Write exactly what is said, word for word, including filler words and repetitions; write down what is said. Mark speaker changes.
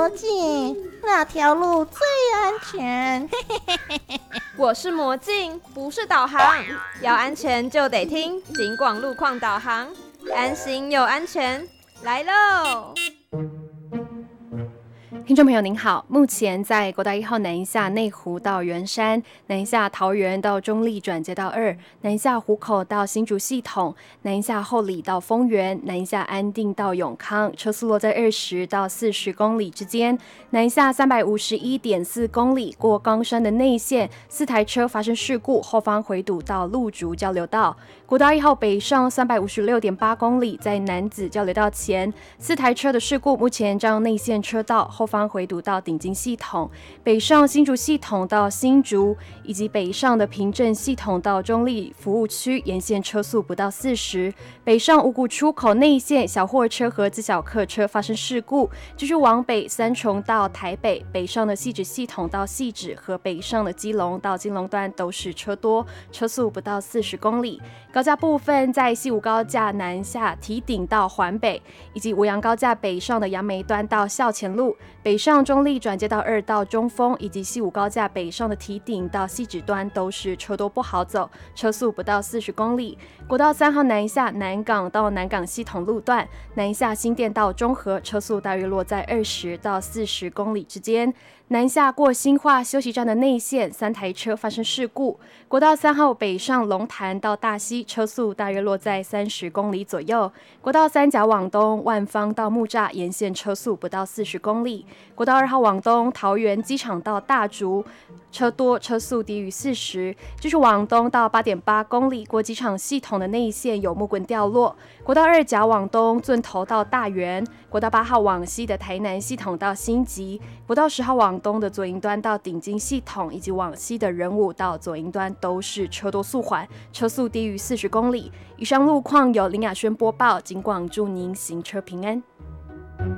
Speaker 1: 镜，哪条路最安全？
Speaker 2: 我是魔镜，不是导航。要安全就得听警广路况导航，安心又安全，来喽！
Speaker 3: 听众朋友您好，目前在国道一号南一下内湖到圆山、南一下桃园到中立转接道二、南一下湖口到新竹系统、南一下后里到丰原、南一下安定到永康，车速落在二十到四十公里之间。南一下三百五十一点四公里过冈山的内线，四台车发生事故，后方回堵到路竹交流道。国道一号北上三百五十六点八公里，在南子交流道前，四台车的事故目前占内线车道，后方回堵到顶金系统，北上新竹系统到新竹，以及北上的平镇系统到中立服务区，沿线车速不到四十。北上五股出口内线小货车和自小客车发生事故，继续往北三重到台北，北上的汐止系统到汐止和北上的基隆到金龙段都是车多，车速不到四十公里。高架部分在西武高架南下提顶到环北，以及五杨高架北上的杨梅端到校前路，北上中立转接到二到中丰，以及西武高架北上的提顶到汐止端都是车多不好走，车速不到四十公里。国道三号南一下南港到南港系统路段，南一下新店到中和，车速大约落在二十到四十公里之间。南下过新化休息站的内线，三台车发生事故。国道三号北上龙潭到大溪，车速大约落在三十公里左右。国道三甲往东万芳到木栅，沿线车速不到四十公里。国道二号往东桃园机场到大竹，车多，车速低于四十。继续往东到八点八公里，过机场系统的内线有木棍掉落。国道二甲往东圳头到大园，国道八号往西的台南系统到新集，国道十号往东的左营端到顶金系统，以及往西的仁武到左营端都是车多速缓，车速低于四十公里。以上路况由林雅轩播报，警广祝您行车平安。